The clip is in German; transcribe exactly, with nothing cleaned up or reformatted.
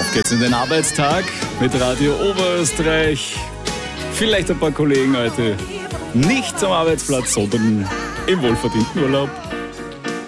Auf geht's in den Arbeitstag mit Radio Oberösterreich. Vielleicht ein paar Kollegen heute nicht am Arbeitsplatz, sondern im wohlverdienten Urlaub.